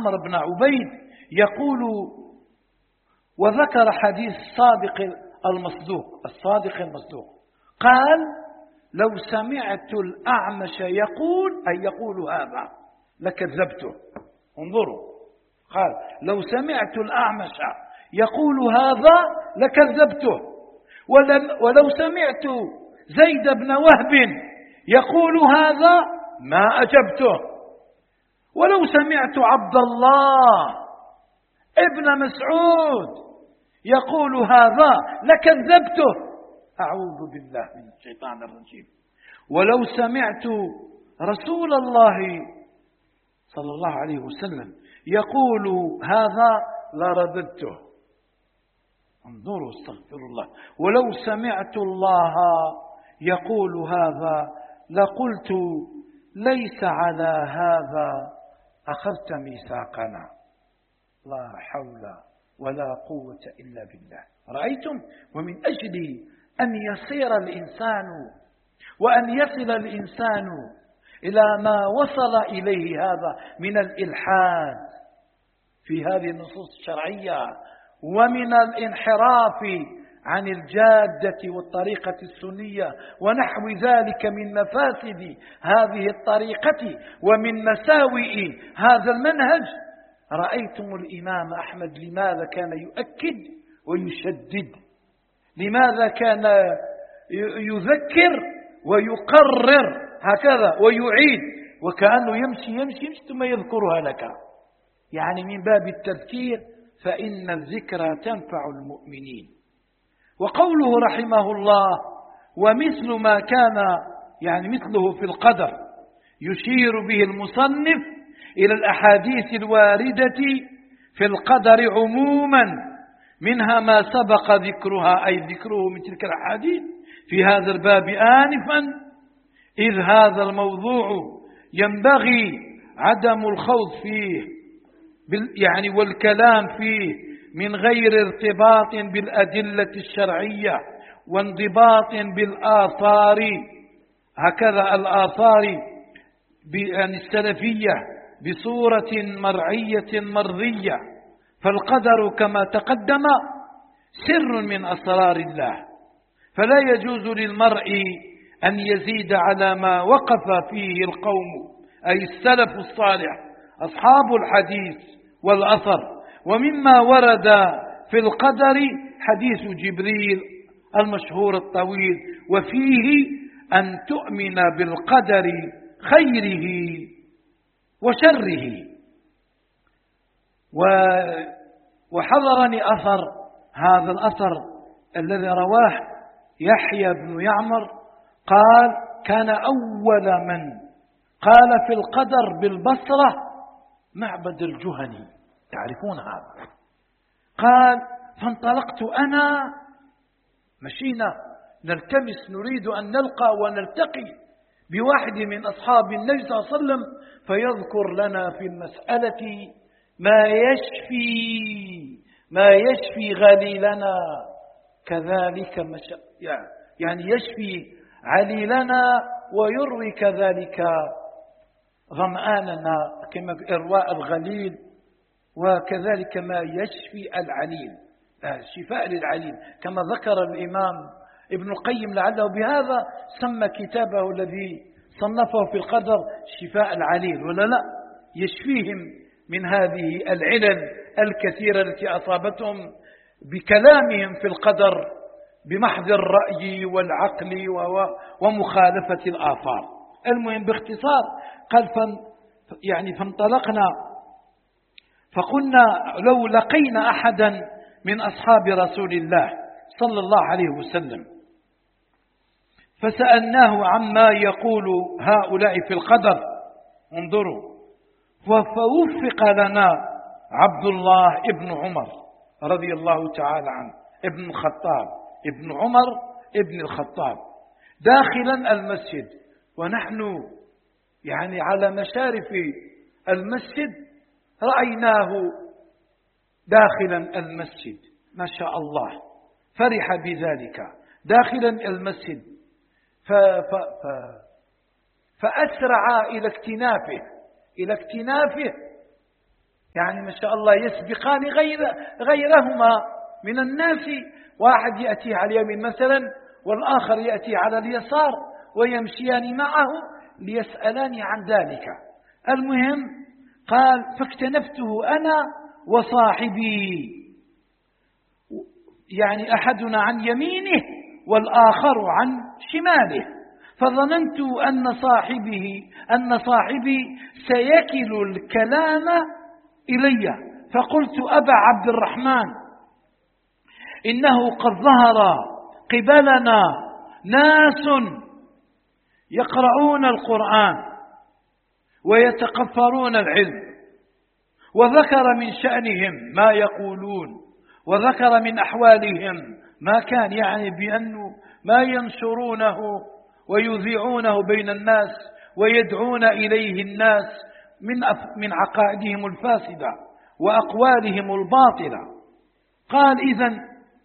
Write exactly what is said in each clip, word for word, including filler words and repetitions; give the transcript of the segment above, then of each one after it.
عمرو بن عبيد يقول، وذكر حديث الصادق المصدوق الصادق المصدوق قال: لو سمعت الأعمش يقول أي يقول هذا لكذبته. انظروا، قال: لو سمعت الأعمش يقول هذا لكذبته، ولو سمعت زيد بن وهب يقول هذا ما أجبته، ولو سمعت عبد الله ابن مسعود يقول هذا لكذبته. أعوذ بالله من الشيطان الرجيم. ولو سمعت رسول الله صلى الله عليه وسلم يقول هذا لرددته. انظروا، استغفر الله. ولو سمعت الله يقول هذا لقلت ليس على هذا أخذت ميثاقنا. لا حول ولا قوة إلا بالله. رأيتم؟ ومن أجل أن يصير الإنسان وأن يصل الإنسان إلى ما وصل إليه هذا من الإلحاد في هذه النصوص الشرعية ومن الانحراف عن الجادة والطريقة السنية ونحو ذلك من مفاسد هذه الطريقة ومن مساوئ هذا المنهج، رأيتم الإمام أحمد لماذا كان يؤكد ويشدد، لماذا كان يذكر ويقرر هكذا ويعيد، وكأنه يمشي يمشي يمشي ثم يذكرها لك، يعني من باب التذكير، فإن الذكرى تنفع المؤمنين. وقوله رحمه الله: ومثل ما كان، يعني مثله في القدر، يشير به المصنف إلى الأحاديث الواردة في القدر عموما، منها ما سبق ذكرها أي ذكره من تلك الأحاديث في هذا الباب آنفا، إذ هذا الموضوع ينبغي عدم الخوض فيه يعني والكلام فيه من غير ارتباط بالأدلة الشرعية وانضباط بالآثار، هكذا الآثار يعني السلفية بصورة مرعية مرضية. فالقدر كما تقدم سر من أسرار الله، فلا يجوز للمرء أن يزيد على ما وقف فيه القوم أي السلف الصالح أصحاب الحديث والأثر. ومما ورد في القدر حديث جبريل المشهور الطويل، وفيه أن تؤمن بالقدر خيره وشره. وحضرني أثر، هذا الأثر الذي رواه يحيى بن يعمر قال: كان أول من قال في القدر بالبصرة معبد الجهني، تعرفون هذا؟ قال: فانطلقت أنا، مشينا نلتمس نريد أن نلقى ونلتقي بواحد من أصحاب النبي صلى الله عليه وسلم فيذكر لنا في المسألة ما يشفي ما يشفي غليلنا، كذلك مش يعني يشفي عليلنا ويروي كذلك ظمآننا، كما إرواء الغليل، وكذلك ما يشفي العليل، شفاء للعليل، كما ذكر الإمام ابن القيم لعله بهذا سمى كتابه الذي صنفه في القدر شفاء العليل، ولا لا؟ يشفيهم من هذه العلل الكثيرة التي أصابتهم بكلامهم في القدر بمحض الرأي والعقل ومخالفة الآثار. المهم باختصار قال فن يعني فانطلقنا فقلنا لو لقينا أحدا من أصحاب رسول الله صلى الله عليه وسلم فسألناه عما يقول هؤلاء في القدر، انظروا، فوفق لنا عبد الله ابن عمر رضي الله تعالى عنه، ابن الخطاب، ابن عمر ابن الخطاب، داخلا المسجد، ونحن يعني على مشارف المسجد رأيناه داخلا المسجد، ما شاء الله، فرح بذلك داخلا المسجد، ف ف ف فأسرع إلى اكتنافه إلى اكتنافه يعني ما شاء الله يسبقان غير غيرهما من الناس، واحد يأتي على اليمين مثلا والآخر يأتي على اليسار ويمشيان معه ليسألان عن ذلك. المهم قال فاكتنفته أنا وصاحبي، يعني أحدنا عن يمينه والآخر عن شماله، فظننت أن صاحبه أن صاحبي سيكل الكلام إلي، فقلت أبا عبد الرحمن إنه قد ظهر قبلنا ناس يقرؤون القرآن ويتقفرون العلم، وذكر من شأنهم ما يقولون، وذكر من أحوالهم ما كان، يعني بأنه ما ينشرونه ويذيعونه بين الناس ويدعون إليه الناس من من عقائدهم الفاسدة وأقوالهم الباطلة. قال إذن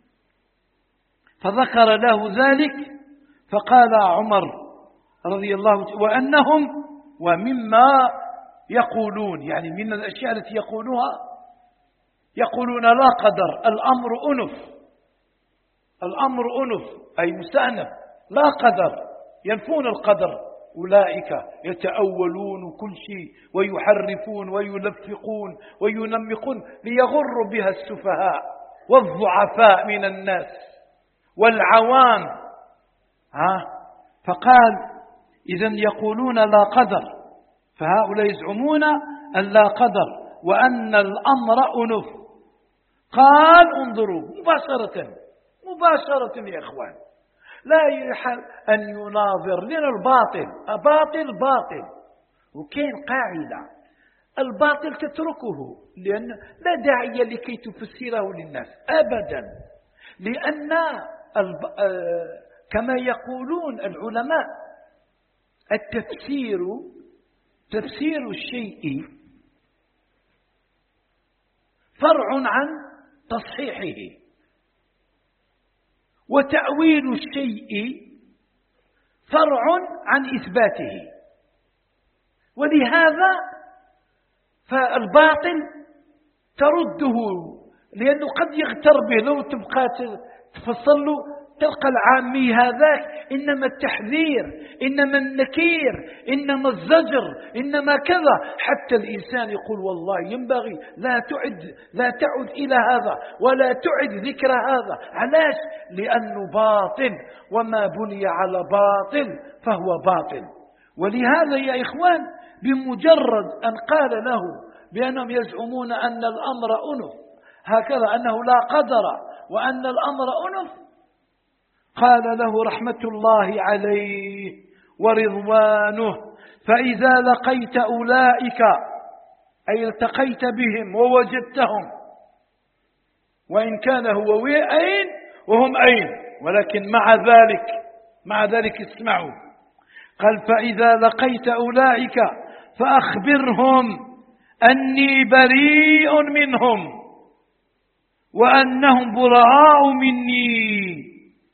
فذكر له ذلك، فقال عمر رضي الله عنه وأنهم ومما يقولون، يعني من الأشياء التي يقولوها يقولون لا قدر، الأمر أنف، الأمر أنف أي مستأنف، لا قدر، ينفون القدر. أولئك يتأولون كل شيء ويحرفون ويلفقون وينمقون ليغروا بها السفهاء والضعفاء من الناس والعوام. ها فقال إذن يقولون لا قدر، فهؤلاء يزعمون أن لا قدر وأن الأمر أنف. قال انظروا مباشرة مباشرة يا إخوان، لا يحل أن يناظر لنا الباطل، باطل باطل، وكين قاعدة الباطل تتركه، لأن لا داعي لكي تفسره للناس أبدا، لأن كما يقولون العلماء التفسير تفسير الشيء فرع عن تصحيحه، وتأويل الشيء فرع عن إثباته. ولهذا فالباطل ترده، لأنه قد يغتر به، لو تبقى تفصل له تلقى العامي هذاك إنما التحذير، إنما النكير، إنما الزجر، إنما كذا، حتى الإنسان يقول والله ينبغي لا تعد لا تعد إلى هذا ولا تعد ذكر هذا. علاش؟ لأنه باطل، وما بني على باطل فهو باطل. ولهذا يا إخوان بمجرد أن قال له بأنهم يزعمون أن الأمر أنف، هكذا أنه لا قدر وأن الأمر أنف، قال له رحمة الله عليه ورضوانه فإذا لقيت أولئك أي التقيت بهم ووجدتهم، وإن كان هو أين وهم أين، ولكن مع ذلك مع ذلك اسمعوا، قال فإذا لقيت أولئك فأخبرهم أني بريء منهم وأنهم براء مني،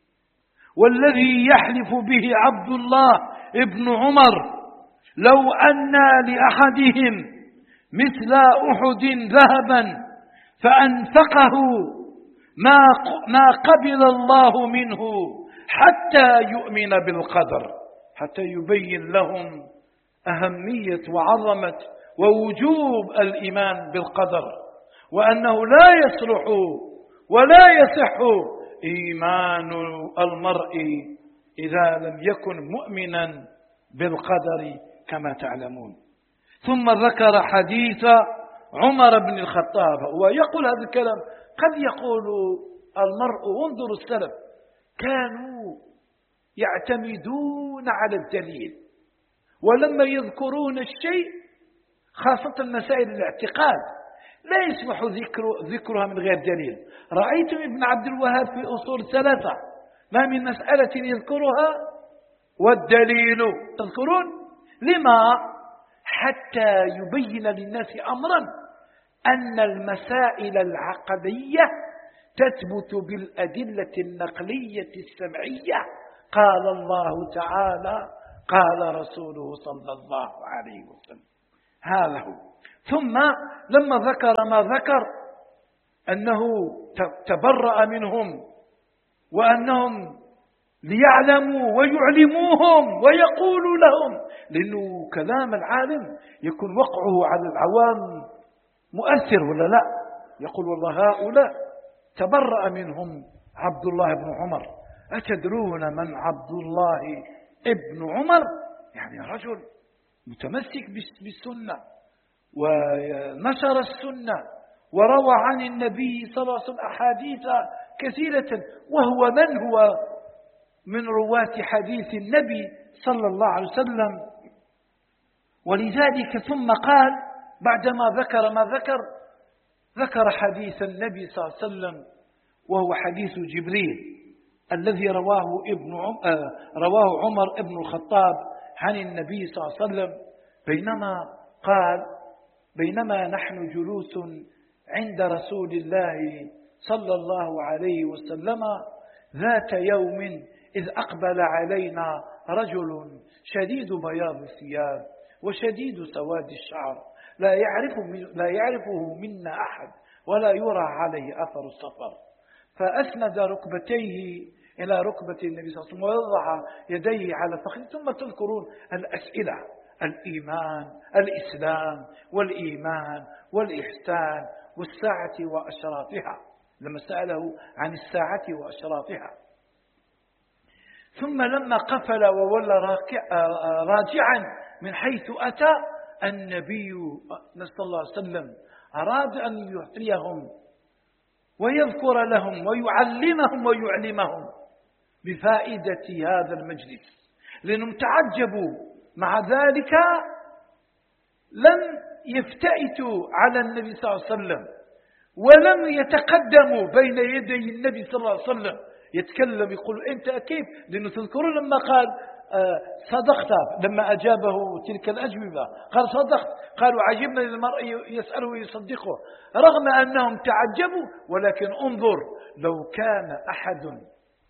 والذي يحلف به عبد الله ابن عمر لو أن لأحدهم مثل أحد ذهبا فأنفقه ما ما قبل الله منه حتى يؤمن بالقدر، حتى يبين لهم أهمية وعظمة ووجوب الإيمان بالقدر، وأنه لا يصلح ولا يصح إيمان المرء إذا لم يكن مؤمنا بالقدر كما تعلمون. ثم ذكر حديث عمر بن الخطاب، ويقول هذا الكلام قد يقول المرء وانظر السلف كانوا يعتمدون على الدليل، ولما يذكرون الشيء خاصة مسائل الاعتقاد لا يسمح ذكر ذكرها من غير دليل. رأيتم ابن عبد الوهاب في أصول ثلاثة ما من مسألة يذكرها والدليل تذكرون، لما؟ حتى يبين للناس أمرا أن المسائل العقدية تثبت بالأدلة النقلية السمعية، قال الله تعالى قال رسوله صلى الله عليه وسلم. هذا هو. ثم لما ذكر ما ذكر أنه تبرأ منهم وأنهم ليعلموا ويعلموهم ويقولوا لهم، لأنه كلام العالم يكون وقعه على العوام مؤثر ولا لا؟ يقول والله هؤلاء تبرأ منهم عبد الله بن عمر. أتدرون من عبد الله ابن عمر؟ يعني رجل متمسك بالسنة ونشر السنة وروى عن النبي صلى الله عليه وسلم أحاديث كثيرة، وهو من هو من رواة حديث النبي صلى الله عليه وسلم. ولذلك ثم قال بعدما ذكر ما ذكر ذكر حديث النبي صلى الله عليه وسلم، وهو حديث جبريل الذي رواه ابن عم... آه رواه عمر ابن الخطاب عن النبي صلى الله عليه وسلم، بينما قال بينما نحن جلوس عند رسول الله صلى الله عليه وسلم ذات يوم إذ أقبل علينا رجل شديد بياض الثياب وشديد سواد الشعر لا يعرف لا يعرفه منا أحد ولا يرى عليه أثر السفر، فأسند ركبتيه إلى ركبة النبي صلى الله عليه وسلم ووضع يديه على فخذه. ثم تذكرون الأسئلة: الإيمان، الإسلام والإيمان والإحسان والساعة وأشراطها، لما سأله عن الساعة وأشراطها. ثم لما قفل وولى راجعا من حيث أتى النبي صلى الله عليه وسلم أراد أن يعطيهم ويذكر لهم ويعلمهم ويعلمهم بفائدة هذا المجلس، لأنهم تعجبوا. مع ذلك لم يفتئتوا على النبي صلى الله عليه وسلم ولم يتقدموا بين يدي النبي صلى الله عليه وسلم يتكلم يقول أنت كيف، لأنه تذكرون لما قال آه صدقت، لما أجابه تلك الأجوبة قال صدقت، قالوا عجبنا للمرء يسأله ويصدقه، رغم أنهم تعجبوا. ولكن انظر، لو كان أحد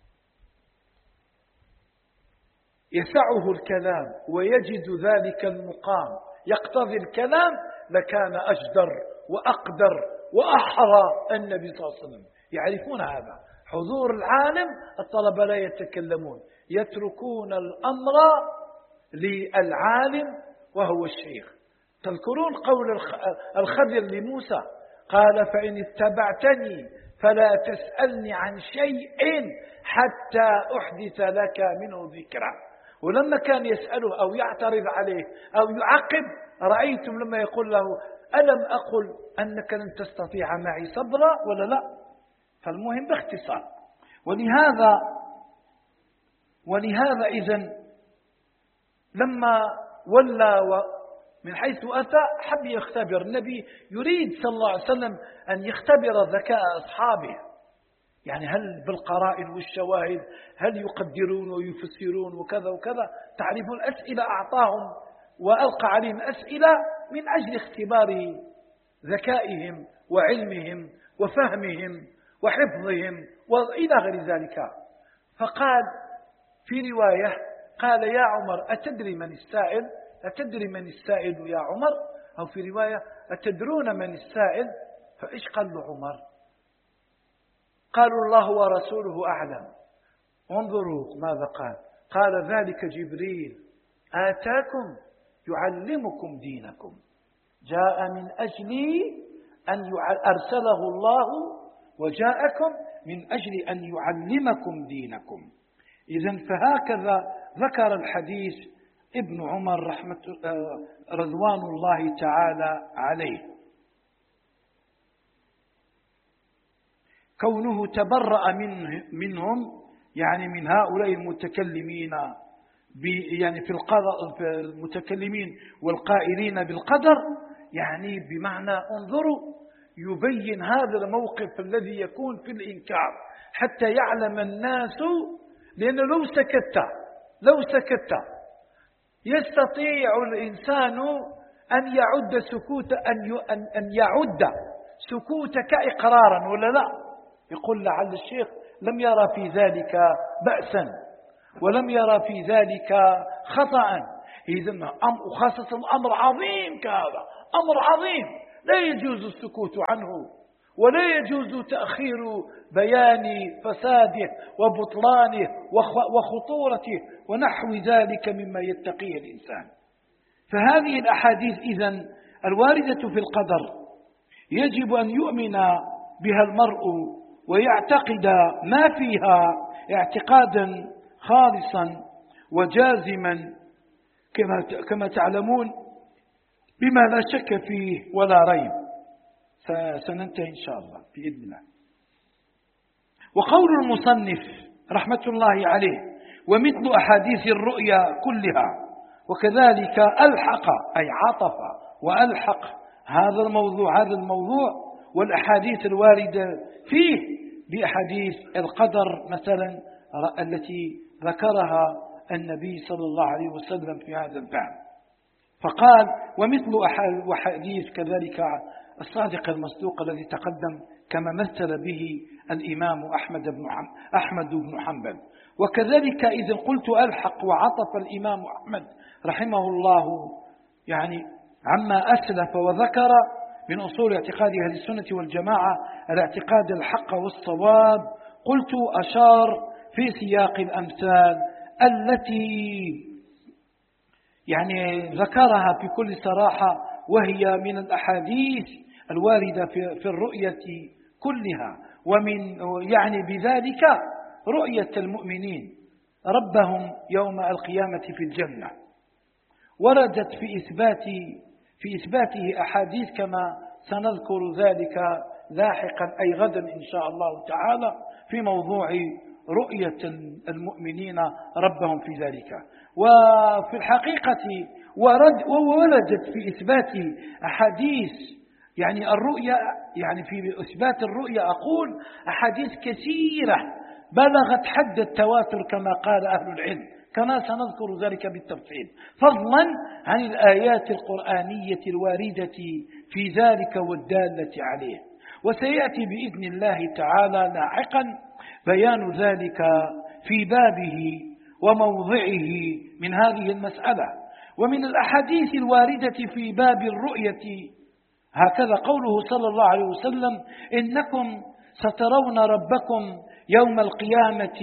يسعه الكلام ويجد ذلك المقام يقتضي الكلام لكان أجدر وأقدر وأحرى النبي صلى الله عليه وسلم. يعرفون هذا، حضور العالم الطلبة لا يتكلمون، يتركون الأمر للعالم وهو الشيخ. تذكرون قول الخضر لموسى قال فإن اتبعتني فلا تسألني عن شيء حتى أحدث لك منه ذكرا. ولما كان يسأله أو يعترض عليه أو يعقب، رأيتم لما يقول له ألم أقل أنك لن تستطيع معي صبرا ولا لا؟ فالمهم باختصار. ولهذا ولهذا إذن لما ولى من حيث أتى حب يختبر النبي، يريد صلى الله عليه وسلم أن يختبر ذكاء أصحابه، يعني هل بالقرائن والشواهد هل يقدرون ويفسرون وكذا وكذا. تعرفون الأسئلة أعطاهم وألقى عليهم أسئلة من أجل اختبار ذكائهم وعلمهم وفهمهم وحفظهم وإلى غير ذلك. فقال في رواية قال يا عمر أتدري من السائل؟ أتدري من السائل يا عمر؟ أو في رواية أتدرون من السائل؟ فإيش قال له عمر؟ قالوا الله ورسوله أعلم. انظروا ماذا قال، قال ذلك جبريل آتاكم يعلمكم دينكم، جاء من أجل أن أرسله الله وجاءكم من أجل أن يعلمكم دينكم. إذن فهكذا ذكر الحديث ابن عمر رحمة رضوان الله تعالى عليه، كونه تبرأ من منهم، يعني من هؤلاء المتكلمين يعني في القدر، في المتكلمين والقائلين بالقدر، يعني بمعنى انظروا يبين هذا الموقف الذي يكون في الإنكار حتى يعلم الناس. لأنه لو سكت لو سكت يستطيع الإنسان أن يعد سكوت أن أن يعد سكوتك إقرارا ولا لا؟ يقول لعل الشيخ لم يرى في ذلك بأسا ولم يرى في ذلك خطأ. إذن وخاصة الأمر عظيم كهذا، أمر عظيم لا يجوز السكوت عنه، ولا يجوز تأخير بيان فساده وبطلانه وخطورته ونحو ذلك مما يتقيه الإنسان. فهذه الأحاديث إذن الواردة في القدر يجب أن يؤمن بها المرء ويعتقد ما فيها اعتقادا خالصا وجازما كما كما تعلمون بما لا شك فيه ولا ريب. سننتهي إن شاء الله بإذن الله. وقول المصنف رحمة الله عليه: ومثل أحاديث الرؤيا كلها، وكذلك ألحق أي عطف وألحق هذا الموضوع هذا الموضوع والأحاديث الواردة فيه بأحاديث القدر مثلا التي ذكرها النبي صلى الله عليه وسلم في هذا الباب. فقال: ومثل أحاديث كذلك الصادق المصدوق الذي تقدم كما مثل به الإمام أحمد بن أحمد بن حنبل. وكذلك إذا قلت ألحق وعطف الإمام أحمد رحمه الله يعني عما أسلف وذكر من أصول اعتقاد أهل السنة والجماعة الاعتقاد الحق والصواب، قلت أشار في سياق الأمثال التي يعني ذكرها بكل صراحة، وهي من الأحاديث الواردة في الرؤية كلها، ومن يعني بذلك رؤية المؤمنين ربهم يوم القيامة في الجنة. وردت في إثبات في إثباته أحاديث كما سنذكر ذلك لاحقا أي غدا إن شاء الله تعالى في موضوع رؤية المؤمنين ربهم في ذلك. وفي الحقيقة ورد وولدت في إثبات أحاديث يعني الرؤية يعني في إثبات الرؤية أقول أحاديث كثيرة بلغت حد التواتر كما قال أهل العلم، كما سنذكر ذلك بالتفصيل، فضلا عن الآيات القرآنية الواردة في ذلك والدالة عليه. وسيأتي بإذن الله تعالى لاحقا بيان ذلك في بابه وموضعه من هذه المسألة. ومن الأحاديث الواردة في باب الرؤية هكذا قوله صلى الله عليه وسلم: إنكم سترون ربكم يوم القيامة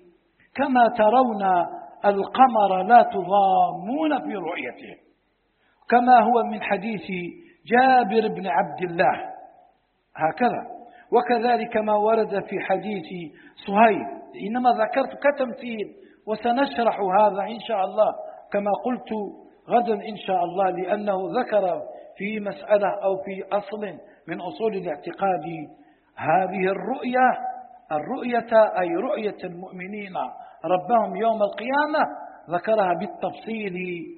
كما ترون القمر لا تضامون في رؤيته، كما هو من حديث جابر بن عبد الله هكذا. وكذلك ما ورد في حديث صهيب، إنما ذكرت كتمثيل وسنشرح هذا إن شاء الله كما قلت غدا إن شاء الله، لأنه ذكر في مسألة أو في أصل من أصول الاعتقاد هذه الرؤية الرؤية أي رؤية المؤمنين ربهم يوم القيامة ذكرها بالتفصيل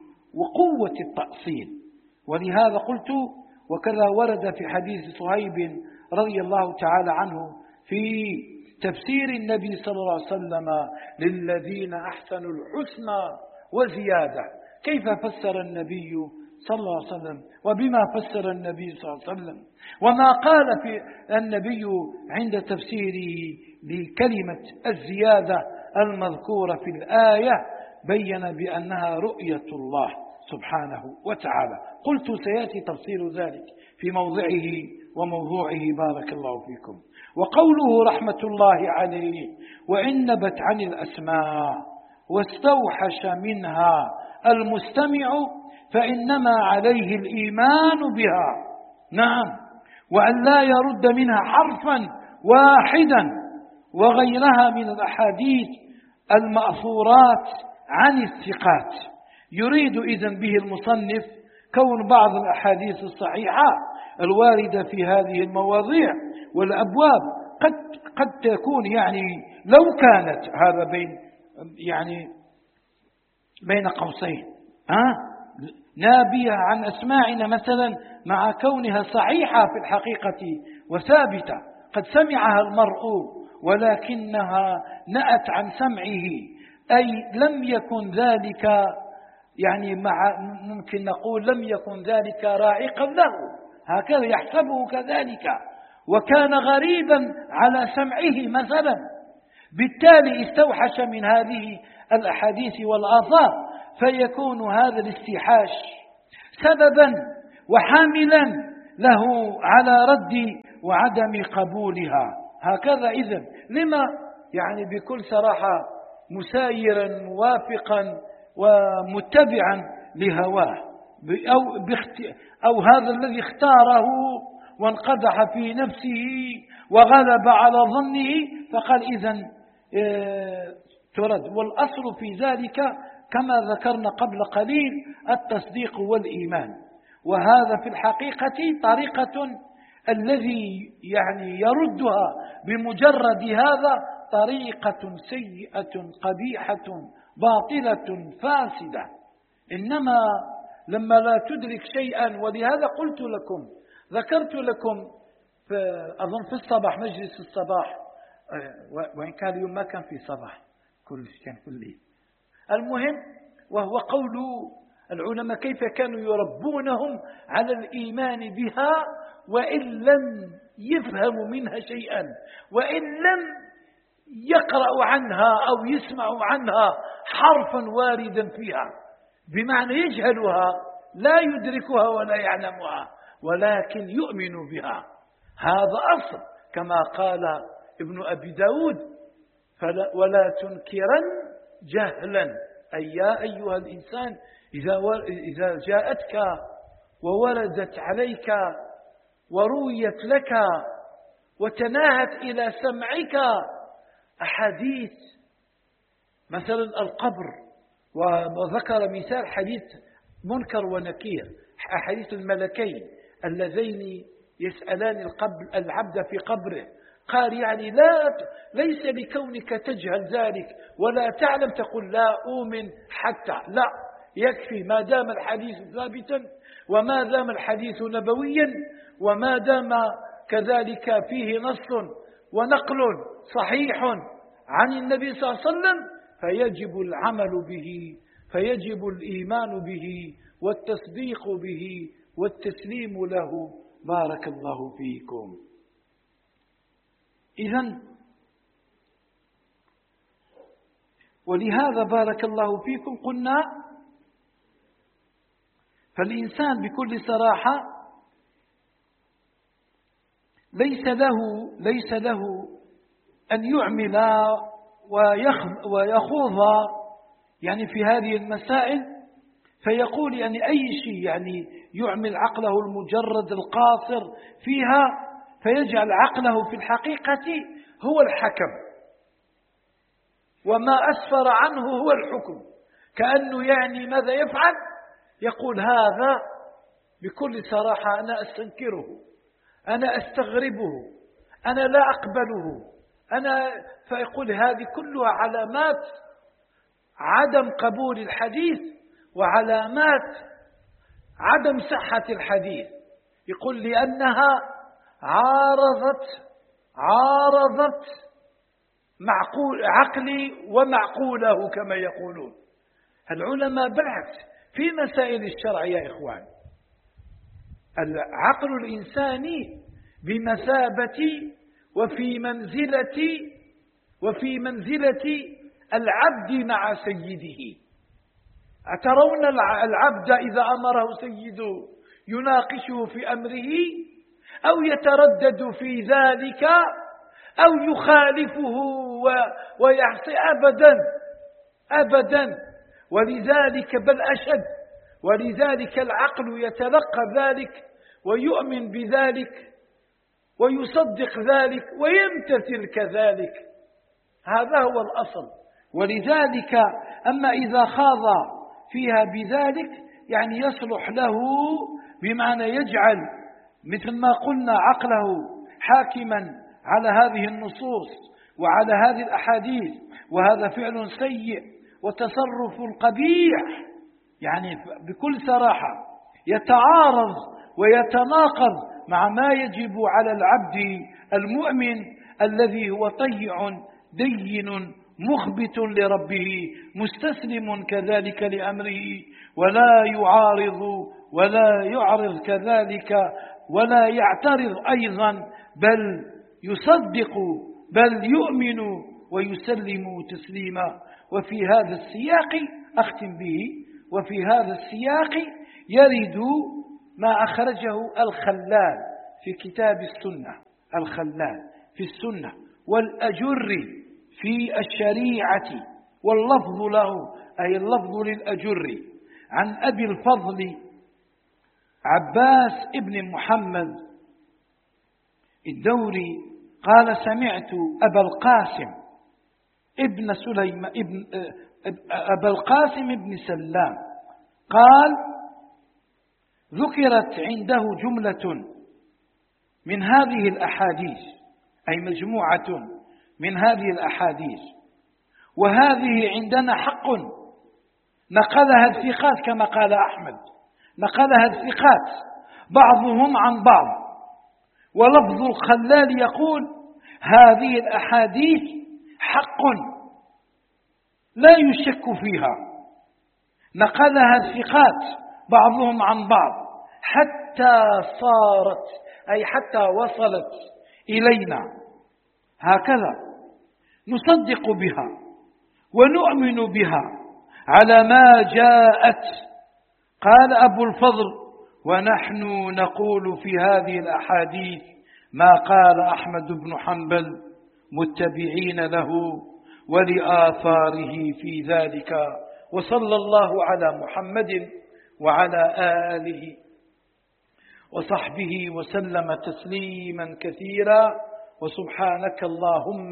وقوة التأصيل. ولهذا قلت وكذا ورد في حديث صهيب رضي الله تعالى عنه في تفسير النبي صلى الله عليه وسلم: للذين أحسنوا الحسنى وزيادة. كيف فسر النبي صلى الله عليه وسلم وبما فسر النبي صلى الله عليه وسلم، وما قال في النبي عند تفسيره لكلمة الزيادة المذكورة في الآية، بين بأنها رؤية الله سبحانه وتعالى. قلت سيأتي تفصيل ذلك في موضعه وموضوعه بارك الله فيكم. وقوله رحمة الله عليه: وإن نبت عن الأسماء واستوحش منها المستمع فإنما عليه الإيمان بها، نعم، وأن لا يرد منها حرفا واحدا، وغيرها من الأحاديث المأثورات عن الثقات. يريد إذن به المصنف كون بعض الأحاديث الصحيحة الواردة في هذه المواضيع والأبواب قد قد تكون يعني لو كانت هذا بين يعني بين قوسين ها نابية عن أسماعنا مثلا، مع كونها صحيحة في الحقيقة وثابتة قد سمعها المرء ولكنها نأت عن سمعه، أي لم يكن ذلك يعني مع ممكن نقول لم يكن ذلك رائقا له، هكذا يحسبه كذلك، وكان غريبا على سمعه مثلا، بالتالي استوحش من هذه الأحاديث والآثار، فيكون هذا الاستيحاش سببا وحاملا له على رد وعدم قبولها. هكذا إذن لما يعني بكل صراحة مسايرا موافقا ومتبعا لهواه أو, أو هذا الذي اختاره وانقدح في نفسه وغلب على ظنه، فقال إذن ترد. والأصل في ذلك كما ذكرنا قبل قليل التصديق والإيمان، وهذا في الحقيقة طريقة الذي يعني يردها بمجرد هذا طريقة سيئة قبيحة باطلة فاسدة. إنما لما لا تدرك شيئا، ولهذا قلت لكم ذكرت لكم في أظن في الصباح مجلس الصباح، وإن كان اليوم ما كان في صباح كل كان كل ليل، المهم وهو قول العلماء كيف كانوا يربونهم على الإيمان بها وإن لم يفهموا منها شيئا، وإن لم يقرأوا عنها أو يسمعوا عنها حرفا واردا فيها، بمعنى يجهلها لا يدركها ولا يعلمها ولكن يؤمن بها. هذا أصل كما قال ابن أبي داود ولا تنكرا جهلا، أي يا أيها الإنسان إذا جاءتك ووردت عليك ورويت لك وتناهت إلى سمعك أحاديث مثلا القبر، وذكر مثال حديث منكر ونكير، أحاديث الملكين اللذين يسألان العبد في قبره، قال يعني لا ليس لكونك تجهل ذلك ولا تعلم تقول لا أؤمن حتى، لا، يكفي ما دام الحديث ثابتا وما دام الحديث نبويا وما دام كذلك فيه نص ونقل صحيح عن النبي صلى الله عليه وسلم فيجب العمل به، فيجب الإيمان به والتصديق به والتسليم له. بارك الله فيكم. إذن ولهذا بارك الله فيكم قلنا فالإنسان بكل صراحة ليس له ليس له أن يعمل ويخوض يعني في هذه المسائل فيقول يعني أي شيء يعني يعمل عقله المجرد القاصر فيها، فيجعل عقله في الحقيقة هو الحكم وما أسفر عنه هو الحكم، كأنه يعني ماذا يفعل؟ يقول هذا بكل صراحة أنا أستنكره، أنا أستغربه، أنا لا أقبله، أنا فيقول هذه كلها علامات عدم قبول الحديث وعلامات عدم صحة الحديث. يقول لأنها عارضت عارضت معقول عقلي ومعقوله كما يقولون العلماء. بالعكس في مسائل الشرع يا إخوان العقل الإنساني بمثابة وفي منزلة وفي منزلة العبد مع سيده. أترون العبد إذا أمره سيده يناقشه في أمره أو يتردد في ذلك أو يخالفه ويعصي؟ أبدا أبدا. ولذلك بل أشد، ولذلك العقل يتلقى ذلك ويؤمن بذلك ويصدق ذلك ويمتثل كذلك. هذا هو الأصل. ولذلك أما إذا خاض فيها بذلك يعني يصلح له بمعنى يجعل مثل ما قلنا عقله حاكما على هذه النصوص وعلى هذه الأحاديث، وهذا فعل سيء وتصرف قبيح يعني بكل صراحة يتعارض ويتناقض مع ما يجب على العبد المؤمن الذي هو طيع دين مخبت لربه مستسلم كذلك لأمره ولا يعارض ولا يعرض كذلك ولا يعترض أيضا بل يصدق بل يؤمن ويسلم تسليما. وفي هذا السياق أختم به، وفي هذا السياق يرد ما أخرجه الخلال في كتاب السنة، الخلال في السنة، والأجري في الشريعة، واللفظ له أي اللفظ للأجري، عن أبي الفضل عباس ابن محمد الدوري قال سمعت أبا القاسم ابن سليم ابن أبا القاسم ابن سلام قال ذكرت عنده جملة من هذه الأحاديث، أي مجموعة من هذه الأحاديث، وهذه عندنا حق نقلها الثقات كما قال أحمد، نقلها الثقات بعضهم عن بعض. ولفظ الخلال يقول هذه الأحاديث حق لا يشك فيها، نقلها الثقات بعضهم عن بعض حتى صارت أي حتى وصلت إلينا، هكذا نصدق بها ونؤمن بها على ما جاءت. قال أبو الفضل ونحن نقول في هذه الأحاديث ما قال أحمد بن حنبل متبعين له ولآثاره في ذلك. وصلى الله على محمد وعلى آله وصحبه وسلم تسليما كثيرا. وسبحانك اللهم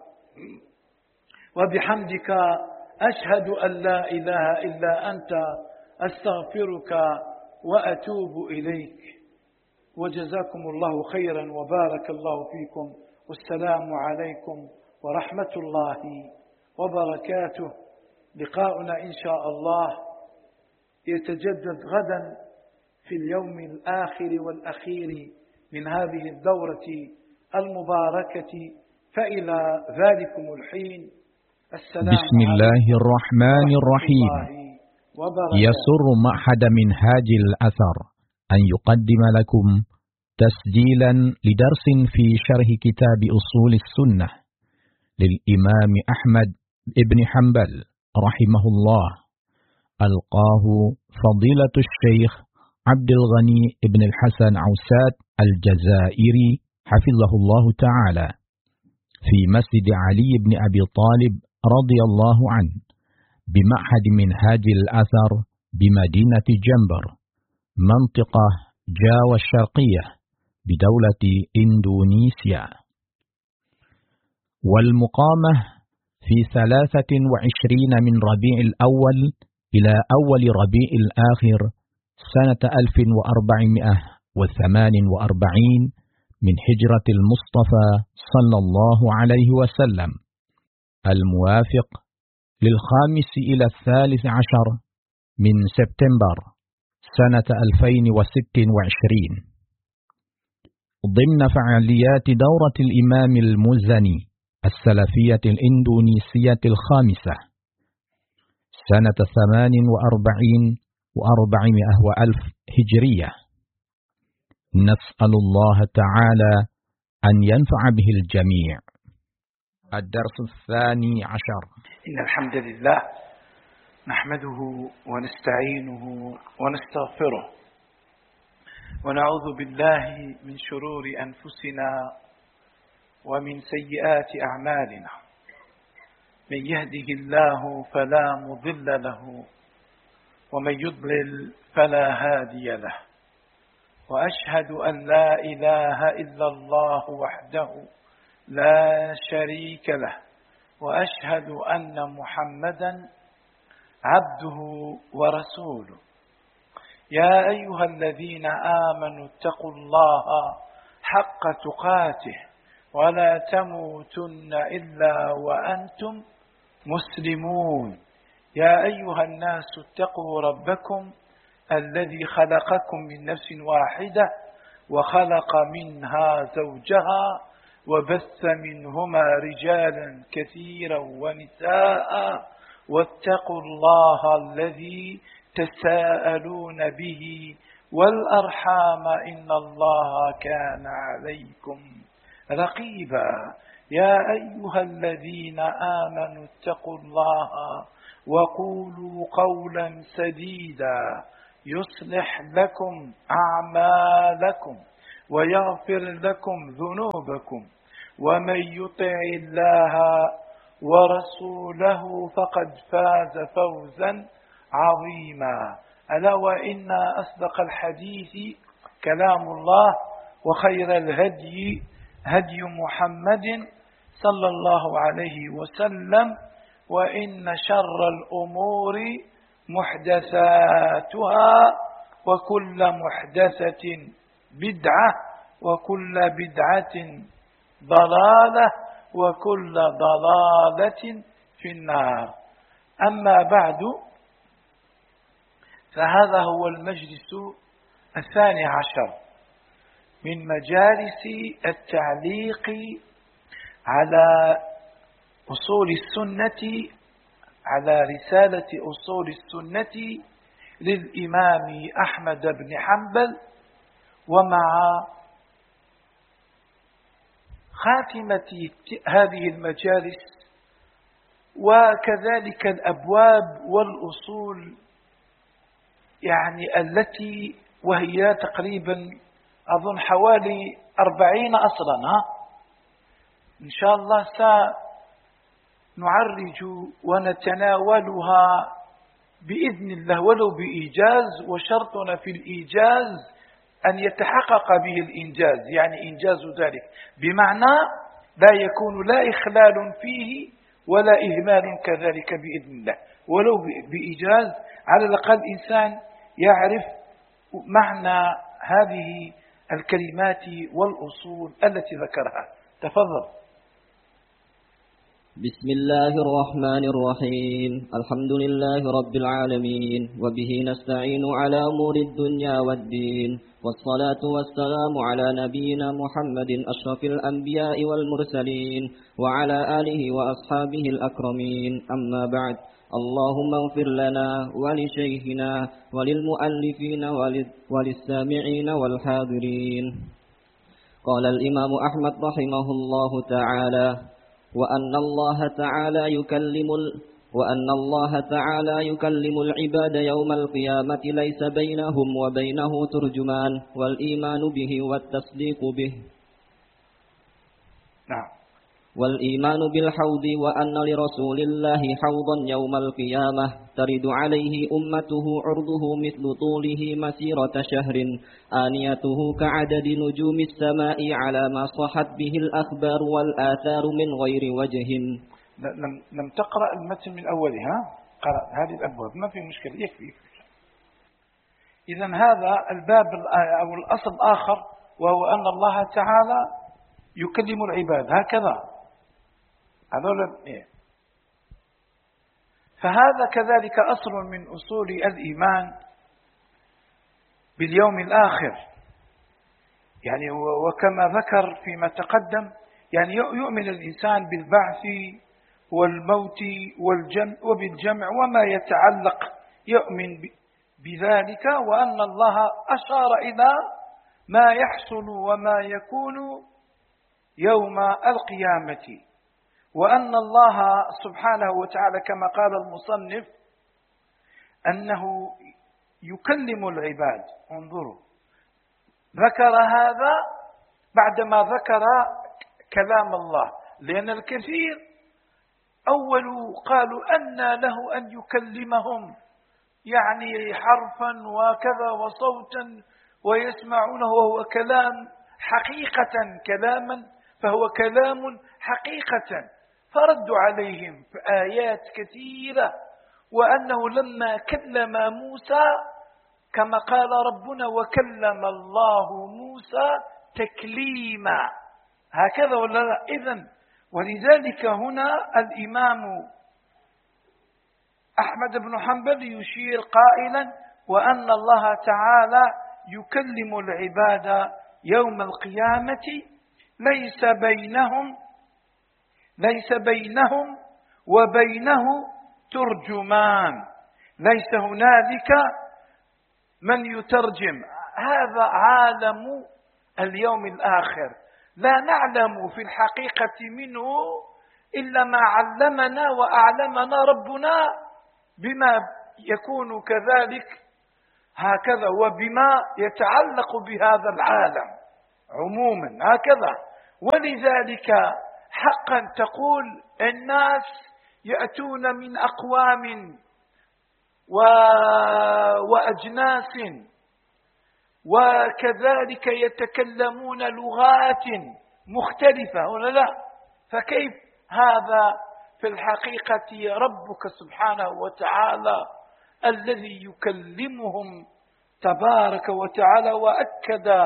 وبحمدك أشهد أن لا إله إلا أنت أستغفرك وأتوب إليك. وجزاكم الله خيرا وبارك الله فيكم، والسلام عليكم ورحمة الله وبركاته. لقاؤنا إن شاء الله يتجدد غدا في اليوم الآخر والأخير من هذه الدورة المباركة، فإلى ذلكم الحين السلام بسم الله الرحمن الرحيم. يسر معهد منهاج الأثر أن يقدم لكم تسجيلا لدرس في شرح كتاب أصول السنة للإمام أحمد بن حنبل رحمه الله، ألقاه فضيلة الشيخ عبد الغني بن الحسن عوسات الجزائري حفظه الله تعالى في مسجد علي بن أبي طالب رضي الله عنه بمعهد منهاج الأثر بمدينة جنبر منطقة جاوة الشرقية بدولة إندونيسيا، والمقامة في ثلاثة وعشرين من ربيع الأول إلى أول ربيع الآخر سنة ألف وأربعمائة وثمان وأربعين من هجرة المصطفى صلى الله عليه وسلم، الموافق للخامس إلى الثالث عشر من سبتمبر سنة ألفين وست وعشرين، ضمن فعاليات دورة الإمام المزني السلفية الإندونيسية الخامسة سنة ثمان وأربعين وأربعمائة وألف هجرية. نسأل الله تعالى أن ينفع به الجميع. الدرس الثاني عشر. إن الحمد لله نحمده ونستعينه ونستغفره ونعوذ بالله من شرور أنفسنا ومن سيئات أعمالنا، من يهده الله فلا مضل له ومن يضلل فلا هادي له، وأشهد أن لا إله إلا الله وحده لا شريك له، وأشهد أن محمدا عبده ورسوله. يا أيها الذين آمنوا اتقوا الله حق تقاته ولا تموتن إلا وأنتم مسلمون. يا أيها الناس اتقوا ربكم الذي خلقكم من نفس واحدة وخلق منها زوجها وبث منهما رجالا كثيرا ونساء، واتقوا الله الذي تساءلون به والأرحام إن الله كان عليكم رقيبا. يا أيها الذين آمنوا اتقوا الله وقولوا قولا سديدا يصلح لكم أعمالكم ويغفر لكم ذنوبكم ومن يطع الله ورسوله فقد فاز فوزا عظيما. ألا وإن أصدق الحديث كلام الله وخير الهدي هدي محمد صلى الله عليه وسلم وإن شر الأمور محدثاتها وكل محدثة بدعة وكل بدعة ضلالة وكل ضلالة في النار. أما بعد، فهذا هو المجلس الثاني عشر من مجالس التعليق على أصول السنة، على رسالة أصول السنة للإمام أحمد بن حنبل، ومع خاتمة هذه المجالس وكذلك الأبواب والأصول يعني التي وهي تقريبا أظن حوالي أربعين أصلا، ها إن شاء الله سنعرج ونتناولها بإذن الله ولو بإيجاز، وشرطنا في الإيجاز أن يتحقق به الإنجاز، يعني إنجاز ذلك بمعنى لا يكون لا إخلال فيه ولا إهمال كذلك بإذن الله، ولو بإيجاز على الأقل إنسان يعرف معنى هذه الكلمات والأصول التي ذكرها. تفضل. بسم الله الرحمن الرحيم. الحمد لله رب العالمين، وبه نستعين على أمور الدنيا والدين، والصلاة والسلام على نبينا محمد أشرف الأنبياء والمرسلين وعلى آله وأصحابه الأكرمين. أما بعد، اللهم اغفر لنا ولشيخنا وللمؤلفين وللسامعين والحاضرين. قال الإمام أحمد رحمه الله تعالى: وأن الله تعالى يكلم وأن الله تعالى يكلم العباد يوم القيامة ليس بينهم وبينه ترجمان، والإيمان به والتصديق به. نعم. والإيمان بالحوض، وأن لرسول الله حوضا يوم القيامة ترد عليه أمته عرضه مثل طوله مسيرة شهر، آنيته كعدد نجوم السماء على ما صحت به الأخبار والآثار من غير وجه. لم لم تقرأ المتن من أولها، قرأ هذه الأبواب، ما في مشكلة، يكفي. إذن هذا الباب أو الأصل آخر، وهو أن الله تعالى يكلم العباد هكذا. هذول إيه؟ فهذا كذلك أصل من أصول الإيمان باليوم الآخر، يعني وكما ذكر فيما تقدم، يعني يؤمن الإنسان بالبعث والموت والجمع وبالجمع وما يتعلق، يؤمن بذلك، وأن الله أشار إلى ما يحصل وما يكون يوم القيامة، وأن الله سبحانه وتعالى كما قال المصنف أنه يكلم العباد. انظروا، ذكر هذا بعدما ذكر كلام الله، لأن الكثير أول قالوا أن له أن يكلمهم، يعني حرفا وكذا وصوتا ويسمعونه، وهو كلام حقيقة كلاما، فهو كلام حقيقة. فردوا عليهم في آيات كثيرة، وأنه لما كلم موسى كما قال ربنا: وكلم الله موسى تكليما، هكذا ولا لا؟ إذن ولذلك هنا الإمام أحمد بن حنبل يشير قائلا: وأن الله تعالى يكلم العباد يوم القيامة ليس بينهم ليس بينهم وبينه ترجمان، ليس هنالك من يترجم. هذا عالم اليوم الآخر، لا نعلم في الحقيقة منه إلا ما علمنا وأعلمنا ربنا بما يكون كذلك هكذا وبما يتعلق بهذا العالم عموما هكذا. ولذلك حقا تقول الناس يأتون من أقوام وأجناس وكذلك يتكلمون لغات مختلفة ولا لا؟ فكيف هذا في الحقيقة ربك سبحانه وتعالى الذي يكلمهم تبارك وتعالى. وأكد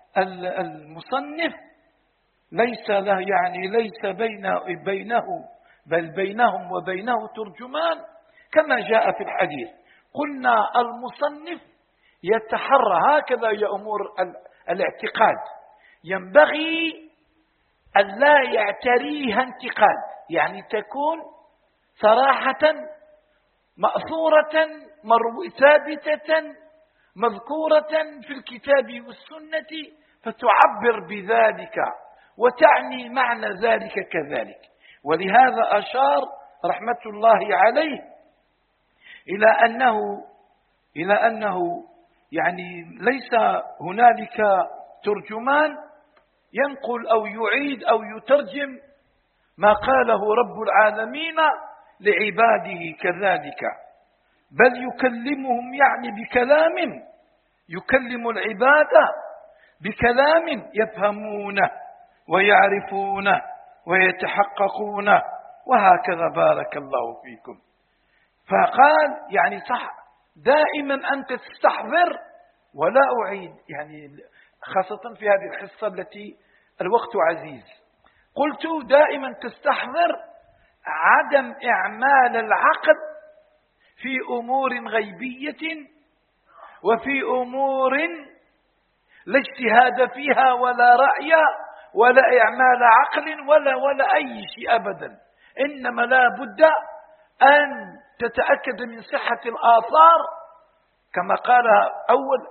المصنف ليس له يعني ليس بينه بينه بل بينهم وبينه ترجمان كما جاء في الحديث. قلنا المصنف يتحرى هكذا يا أمور الاعتقاد ينبغي أن لا يعتريها انتقاد، يعني تكون صراحة مأثورة ثابتة مذكورة في الكتاب والسنة فتعبر بذلك وتعني معنى ذلك كذلك. ولهذا أشار رحمة الله عليه إلى أنه إلى أنه يعني ليس هنالك ترجمان ينقل أو يعيد أو يترجم ما قاله رب العالمين لعباده كذلك، بل يكلمهم يعني بكلام يكلم العباد بكلام يفهمونه ويعرفونه ويتحققونه وهكذا. بارك الله فيكم. فقال يعني صح دائما أنت تستحضر، ولا أعيد يعني خاصة في هذه الحصة التي الوقت عزيز، قلت دائما تستحضر عدم إعمال العقل في أمور غيبية وفي أمور لا اجتهاد فيها ولا رأي ولا إعمال عقل ولا ولا أي شيء أبدا، إنما لا بد أن تتأكد من صحة الآثار كما قال أول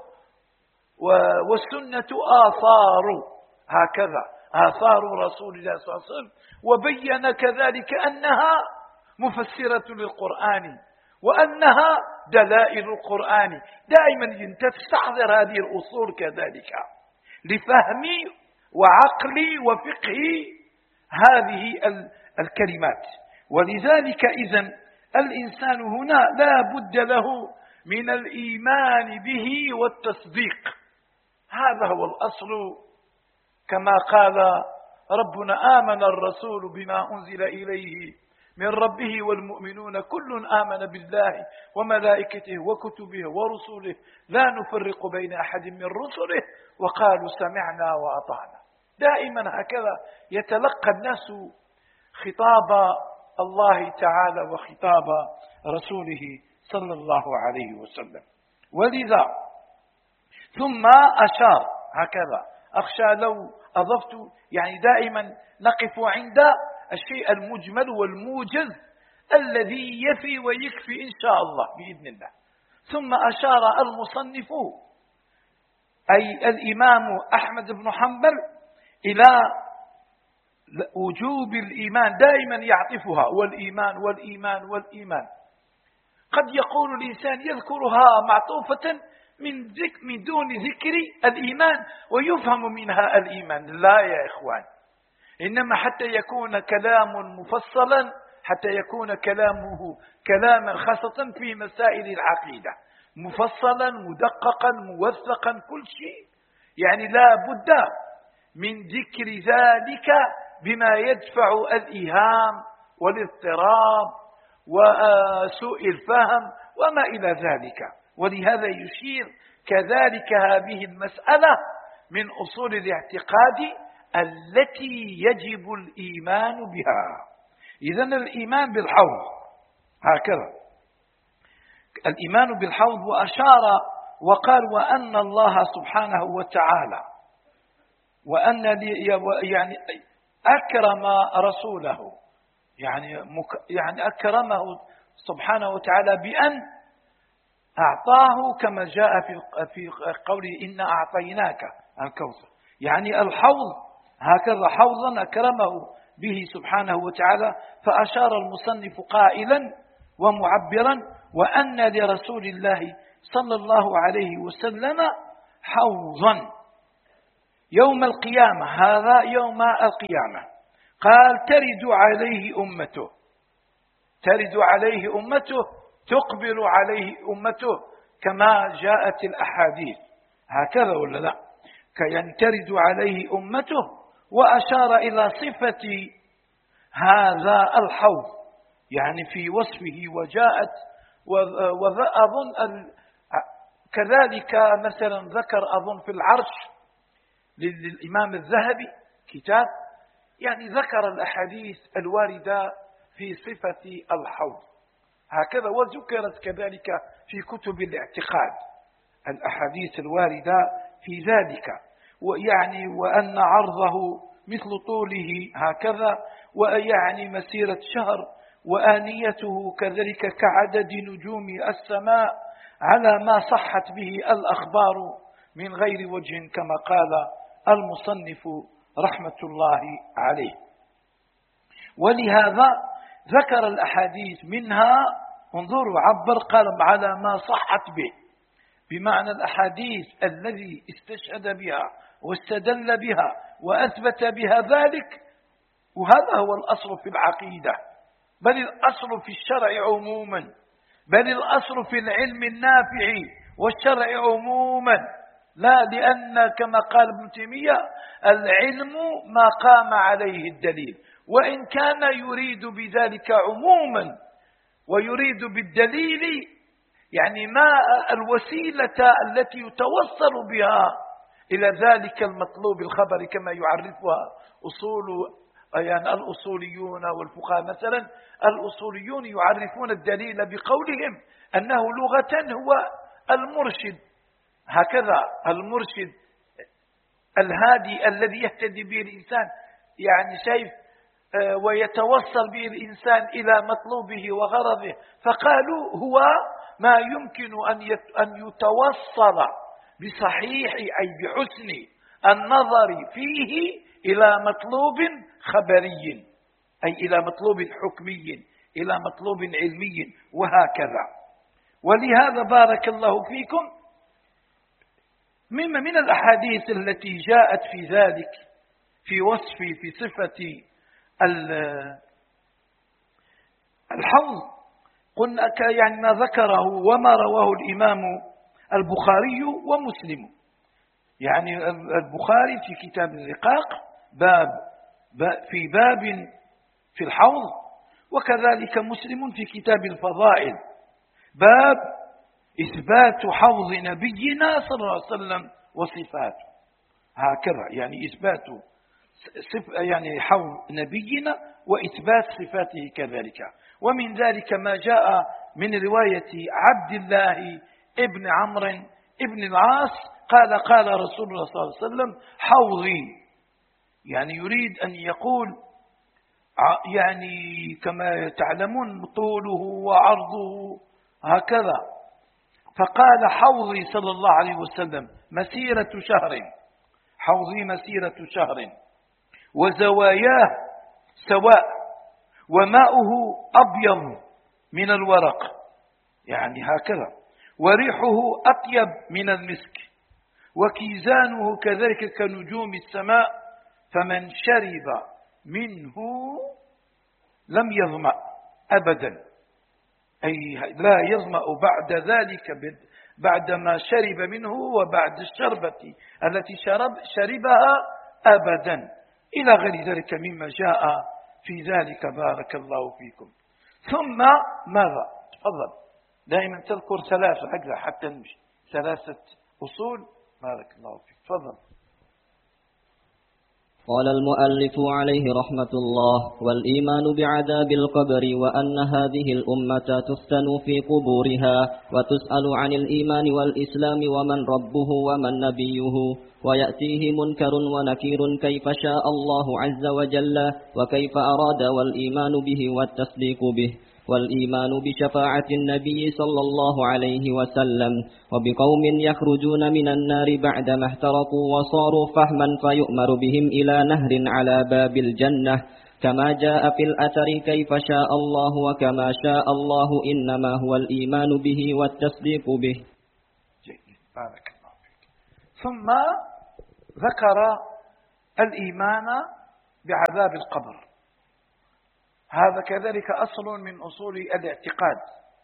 والسنة آثار، هكذا آثار رسول الله صلى الله عليه وسلم، وبين كذلك أنها مفسرة للقرآن وأنها دلائل القرآن. دائما تستحضر هذه الأصول كذلك لفهم وعقل وفقه هذه الكلمات. ولذلك إذن الإنسان هنا لا بد له من الإيمان به والتصديق، هذا هو الأصل. كما قال ربنا آمن الرسول بما أنزل إليه من ربه والمؤمنون كل آمن بالله وملائكته وكتبه ورسله لا نفرق بين أحد من رسله وقالوا سمعنا وأطعنا. دائما هكذا يتلقى الناس خطاب الله تعالى وخطاب رسوله صلى الله عليه وسلم. ولذا ثم أشار هكذا، أخشى لو أضفت يعني دائما نقف عند الشيء المجمل والموجز الذي يفي ويكفي إن شاء الله بإذن الله. ثم أشار المصنف أي الإمام أحمد بن حنبل إلى وجوب الإيمان، دائما يعطفها والإيمان والإيمان والإيمان. قد يقول الإنسان يذكرها معطوفة من ذكر من دون ذكر الإيمان ويفهم منها الإيمان، لا يا إخوان، إنما حتى يكون كلام مفصلا، حتى يكون كلامه كلاما خاصة في مسائل العقيدة مفصلا مدققا موثقا كل شيء، يعني لا بد من ذكر ذلك بما يدفع الإيهام والاضطراب وسوء الفهم وما إلى ذلك. ولهذا يشير كذلك هذه المسألة من أصول الاعتقاد التي يجب الإيمان بها. إذن الإيمان بالحوض هكذا، الإيمان بالحوض. وأشار وقال وأن الله سبحانه وتعالى وأن يعني أكرم رسوله، يعني يعني أكرمه سبحانه وتعالى بأن أعطاه كما جاء في في قوله إنا أعطيناك الكوثر، يعني الحوض هكذا حوضا أكرمه به سبحانه وتعالى. فأشار المصنف قائلا ومعبرا وأن لرسول الله صلى الله عليه وسلم حوضا يوم القيامة، هذا يوم القيامة، قال ترد عليه أمته، ترد عليه أمته، تقبل عليه أمته كما جاءت الأحاديث هكذا ولا لا؟ كينترد عليه أمته، وأشار إلى صفة هذا الحوض يعني في وصفه، وجاءت وأظن كذلك مثلا ذكر أظن في العرش للإمام الذهبي كتاب يعني ذكر الأحاديث الواردة في صفة الحوض هكذا، وذكرت كذلك في كتب الاعتقاد الأحاديث الواردة في ذلك، ويعني وأن عرضه مثل طوله هكذا، ويعني مسيرة شهر، وآنيته كذلك كعدد نجوم السماء، على ما صحت به الأخبار من غير وجه كما قال المصنف رحمة الله عليه. ولهذا ذكر الأحاديث منها، انظروا عبر قال على ما صحت به، بمعنى الأحاديث الذي استشهد بها واستدل بها وأثبت بها ذلك، وهذا هو الأصل في العقيدة، بل الأصل في الشرع عموما، بل الأصل في العلم النافع والشرع عموما، لا لأن كما قال ابن تيمية العلم ما قام عليه الدليل، وإن كان يريد بذلك عموما ويريد بالدليل يعني ما الوسيلة التي يتوصل بها إلى ذلك المطلوب الخبر كما يعرفها أصول يعني الأصوليون والفقهاء. مثلا الأصوليون يعرفون الدليل بقولهم أنه لغة هو المرشد، هكذا المرشد الهادي الذي يهتدي به الإنسان يعني شايف ويتوصل به الإنسان إلى مطلوبه وغرضه، فقالوا هو ما يمكن أن يتوصل بصحيح أي بحسن النظر فيه إلى مطلوب خبري، أي إلى مطلوب حكمي، إلى مطلوب علمي، وهكذا. ولهذا بارك الله فيكم مما من الأحاديث التي جاءت في ذلك في وصف في صفة الحوض، قلنا يعني ما ذكره وما رواه الإمام البخاري ومسلم، يعني البخاري في كتاب الرقاق باب في باب في الحوض، وكذلك مسلم في كتاب الفضائل باب إثبات حوض نبينا صلى الله عليه وسلم وصفاته، هكذا يعني إثبات يعني حوض نبينا وإثبات صفاته كذلك. ومن ذلك ما جاء من رواية عبد الله ابن عمرو ابن العاص قال قال رسول الله صلى الله عليه وسلم حوضي، يعني يريد أن يقول يعني كما تعلمون طوله وعرضه هكذا، فقال حوضي صلى الله عليه وسلم مسيرة شهر، حوضي مسيرة شهر، وزواياه سواء، وماؤه أبيض من الورق، يعني هكذا، وريحه أطيب من المسك، وكيزانه كذلك كنجوم السماء، فمن شرب منه لم يظمأ أبدا، أي لا يظمأ بعد ذلك بعدما شرب منه وبعد الشربة التي شرب شربها أبدا، إلى غير ذلك مما جاء في ذلك بارك الله فيكم. ثم ماذا؟ تفضل، دائما تذكر ثلاثة هكذا حتى نمشي، ثلاثة أصول بارك الله فيك، تفضل. قال المؤلف عليه رحمة الله: والإيمان بعذاب القبر، وأن هذه الأمة تفتن في قبورها، وتسأل عن الإيمان والإسلام ومن ربه ومن نبيه، ويأتيه منكر ونكير كيف شاء الله عز وجل وكيف أراد، والإيمان به والتصديق به، والإيمان بشفاعة النبي صلى الله عليه وسلم، وبقوم يخرجون من النار بعدما احترقوا وصاروا فحما فيؤمر بهم إلى نهر على باب الجنة، كما جاء في الأثر كيف شاء الله وكما شاء الله، إنما هو الإيمان به والتصديق به. بارك الله فيك. ثم ذكر الإيمان بعذاب القبر، هذا كذلك أصل من أصول الاعتقاد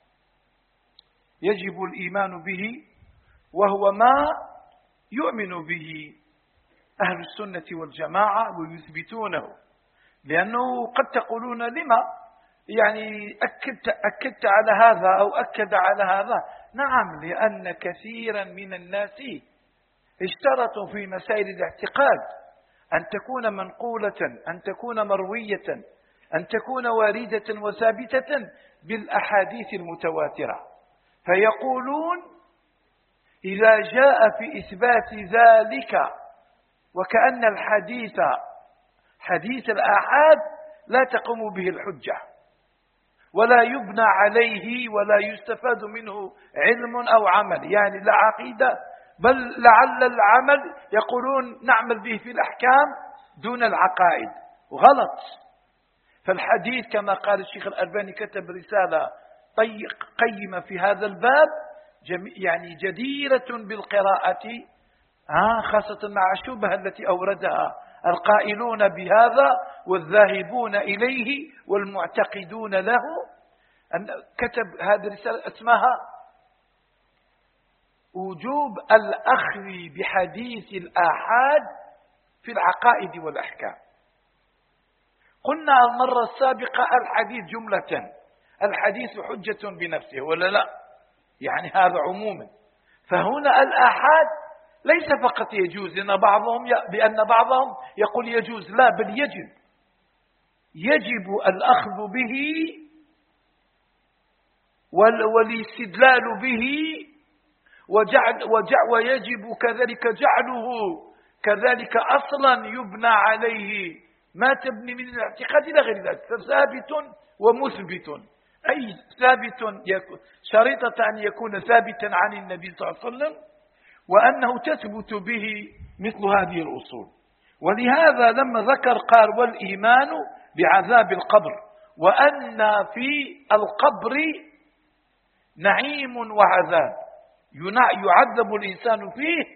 يجب الإيمان به، وهو ما يؤمن به أهل السنة والجماعة ويثبتونه. لأنه قد تقولون لما يعني أكدت, أكدت على هذا أو أكد على هذا. نعم، لأن كثيرا من الناس اشترطوا في مسائل الاعتقاد أن تكون منقولة، أن تكون مروية، أن تكون واردة وثابتة بالأحاديث المتواترة، فيقولون إذا جاء في إثبات ذلك وكأن الحديث حديث الآحاد لا تقوم به الحجة ولا يبنى عليه ولا يستفاد منه علم أو عمل، يعني لا عقيدة، بل لعل العمل يقولون نعمل به في الأحكام دون العقائد. غلط. فالحديث كما قال الشيخ الألباني كتب رسالة قيمة في هذا الباب، يعني جديرة بالقراءة، خاصة مع الشبهة التي أوردها القائلون بهذا والذاهبون إليه والمعتقدون له. أن كتب هذه الرسالة اسمها وجوب الأخذ بحديث الآحاد في العقائد والأحكام. قلنا المرة السابقة الحديث جملة، الحديث حجة بنفسه ولا لا؟ يعني هذا عموما. فهنا الآحاد ليس فقط يجوز، لأن بعضهم بأن بعضهم يقول يجوز، لا، بل يجب يجب الأخذ به والاستدلال به، وجعل وجع ويجب كذلك جعله كذلك أصلا يبنى عليه ما تبني من الاعتقاد إلى غير ذلك، ثابت ومثبت. أي ثابت يكون شريطة أن يكون ثابتا عن النبي صلى الله عليه وسلم، وأنه تثبت به مثل هذه الأصول. ولهذا لما ذكر قال والإيمان بعذاب القبر، وأن في القبر نعيم وعذاب، يعذب الإنسان فيه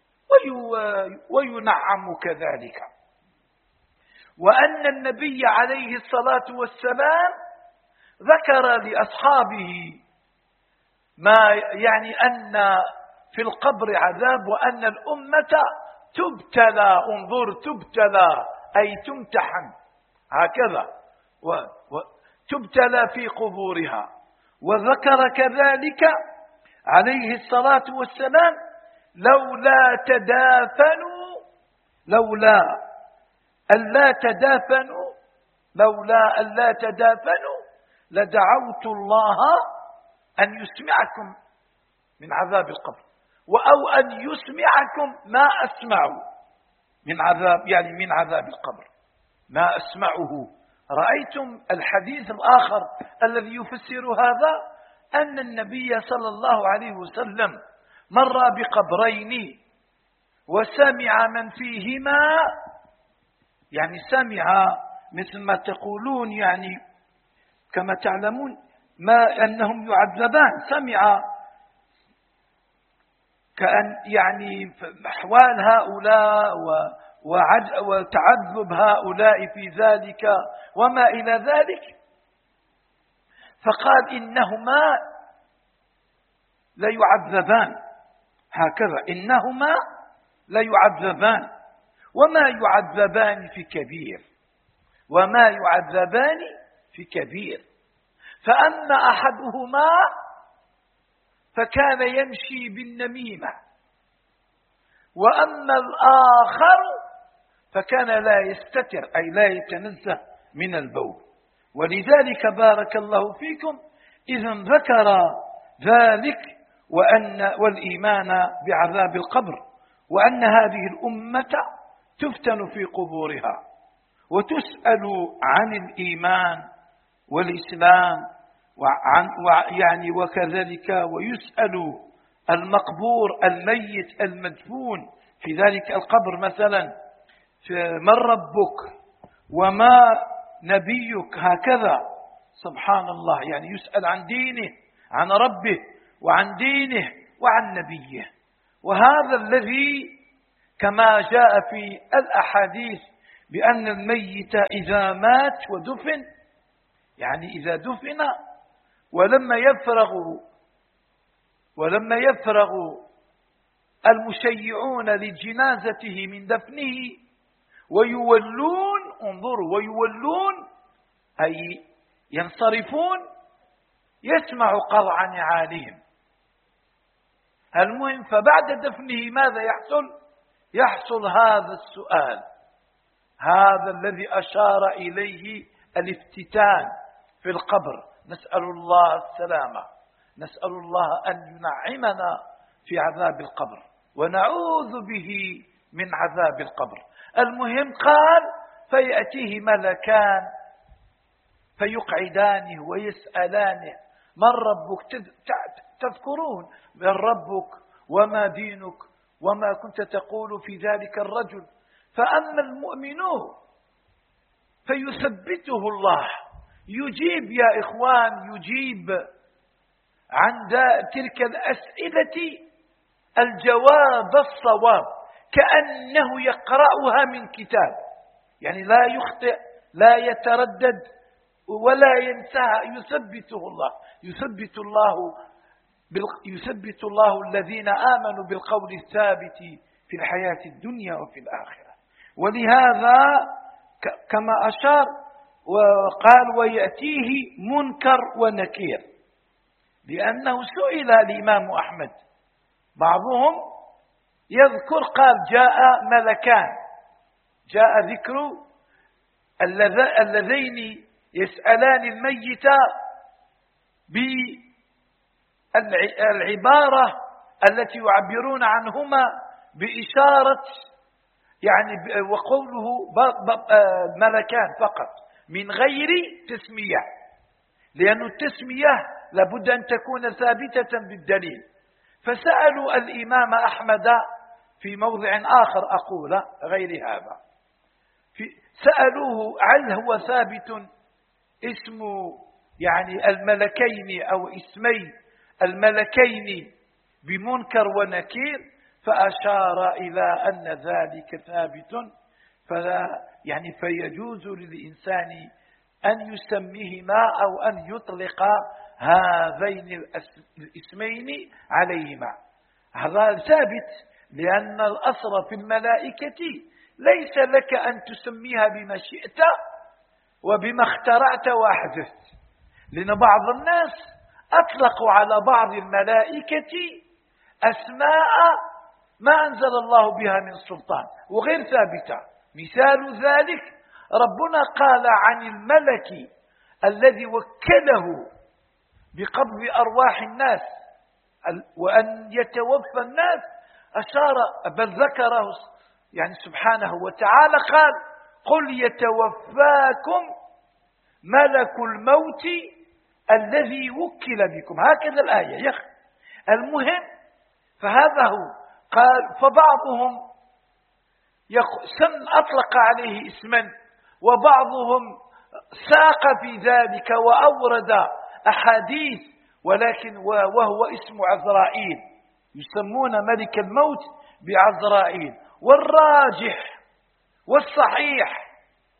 وينعم كذلك، وأن النبي عليه الصلاة والسلام ذكر لأصحابه ما يعني أن في القبر عذاب، وأن الأمة تبتلى، انظر تبتلى أي تمتحن، هكذا وتبتلى في قبورها. وذكر كذلك عليه الصلاة والسلام لولا تدافنوا لولا ألا تدافنوا لولا ألا تدافنوا لدعوت الله أن يسمعكم من عذاب القبر، أو أن يسمعكم ما أسمعوا من عذاب، يعني من عذاب القبر ما أسمعه. رأيتم الحديث الآخر الذي يفسر هذا، أن النبي صلى الله عليه وسلم مر بقبرين وسمع من فيهما، يعني سمع مثل ما تقولون، يعني كما تعلمون ما أنهم يعذبان، سمع كأن يعني أحوال هؤلاء وتعذب هؤلاء في ذلك وما إلى ذلك، فقال إنهما ليعذبان، هكذا إنهما ليعذبان وما يعذبان في كبير وما يعذبان في كبير، فأما أحدهما فكان يمشي بالنميمة، وأما الآخر فكان لا يستتر أي لا يتنزه من البول. ولذلك بارك الله فيكم إذن ذكر ذلك، وأن والإيمان بعذاب القبر، وأن هذه الأمة تفتن في قبورها وتسأل عن الإيمان والإسلام، وعن يعني وكذلك ويسأل المقبور الميت المدفون في ذلك القبر مثلا من ربك وما نبيك، هكذا سبحان الله، يعني يسأل عن دينه، عن ربه وعن دينه وعن نبيه. وهذا الذي كما جاء في الأحاديث بأن الميت إذا مات ودفن، يعني إذا دفن ولما يفرغ ولما يفرغ المشيعون لجنازته من دفنه ويولون، انظروا، ويولون أي ينصرفون، يسمع قرع نعالهم. المهم، فبعد دفنه ماذا يحصل؟ يحصل هذا السؤال، هذا الذي أشار إليه الافتتان في القبر. نسأل الله السلامة، نسأل الله أن ينعمنا في عذاب القبر ونعوذ به من عذاب القبر. المهم، قال فيأتيه ملكان فيقعدانه ويسألانه من ربك؟ تذكرون من ربك وما دينك وما كنت تقول في ذلك الرجل. فأما المؤمنون فيثبته الله، يجيب يا إخوان، يجيب عن تلك الأسئلة الجواب الصواب كأنه يقرأها من كتاب، يعني لا يخطئ، لا يتردد ولا ينساها. يثبته الله، يثبت الله يثبت الله الذين آمنوا بالقول الثابت في الحياة الدنيا وفي الآخرة. ولهذا كما أشار وقال ويأتيه منكر ونكير، لأنه سئل الإمام أحمد، بعضهم يذكر قال جاء ملكان، جاء ذكر اللذين يسألان الميت بالعبارة التي يعبرون عنهما بإشارة، يعني وقوله ملكان فقط من غير تسمية، لأن التسمية لابد أن تكون ثابتة بالدليل. فسألوا الإمام أحمد في موضع آخر أقول غير هذا، في سألوه هل هو ثابت اسم يعني الملكين أو اسمي الملكين بمنكر ونكير، فأشار إلى أن ذلك ثابت، فلا يعني فيجوز للإنسان أن يسميهما أو أن يطلق هذين الاسمين عليهما. هذا ثابت، لأن الأصل في الملائكة ليس لك أن تسميها بما شئت وبما اخترعت وأحدثت، لأن بعض الناس أطلقوا على بعض الملائكة أسماء ما أنزل الله بها من سلطان وغير ثابتة. مثال ذلك ربنا قال عن الملك الذي وكله بقبض أرواح الناس وأن يتوفى الناس، أشار بل ذكره يعني سبحانه وتعالى، قال قل يتوفاكم ملك الموت الذي وكل بكم، هكذا الآية يخ. المهم، فهذا هو قال. فبعضهم سم أطلق عليه اسما، وبعضهم ساق في ذلك وأورد أحاديث، ولكن وهو اسم عزرائيل، يسمون ملك الموت بعزرائيل. والراجح والصحيح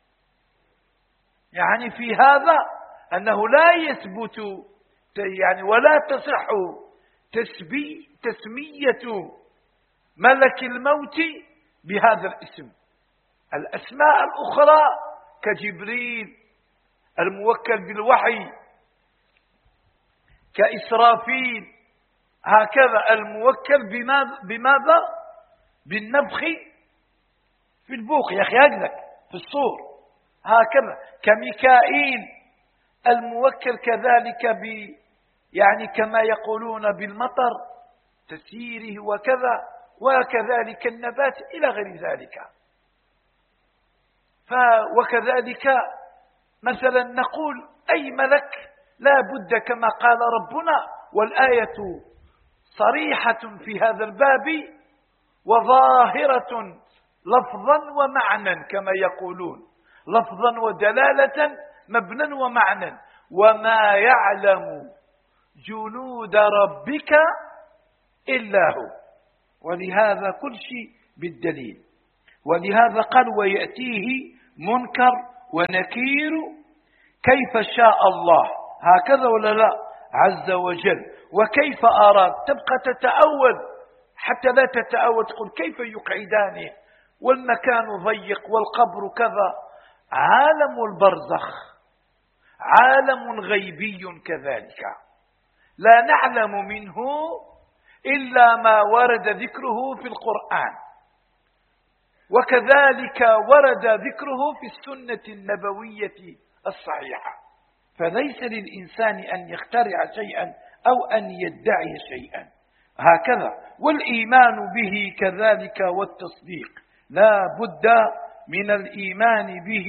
يعني في هذا أنه لا يثبت يعني ولا تصح تسبي تسمية ملك الموت بهذا الاسم. الأسماء الأخرى كجبريل الموكل بالوحي، كإسرافيل، هكذا الموكل بماذا, بماذا؟ بالنفخ في البوق يا أخي، هكذا في الصور، هكذا كميكائيل الموكل كذلك ب يعني كما يقولون بالمطر تسييره وكذا، وكذلك النبات إلى غير ذلك. وكذلك مثلا نقول أي ملك لا بد كما قال ربنا، والآية صريحة في هذا الباب وظاهرة لفظا ومعنى كما يقولون، لفظا ودلالة مبنى ومعنى. وما يعلم جنود ربك إلا هو. ولهذا كل شيء بالدليل. ولهذا قال ويأتيه منكر ونكير كيف شاء الله، هكذا ولا لا؟ عز وجل. وكيف أراد، تبقى تتأول حتى لا تتأول تقول كيف يقعدانه والمكان ضيق والقبر كذا. عالم البرزخ عالم غيبي كذلك، لا نعلم منه إلا ما ورد ذكره في القرآن، وكذلك ورد ذكره في السنة النبوية الصحيحة. فليس للإنسان أن يخترع شيئا أو أن يدعي شيئا، هكذا. والإيمان به كذلك والتصديق، لا بد من الإيمان به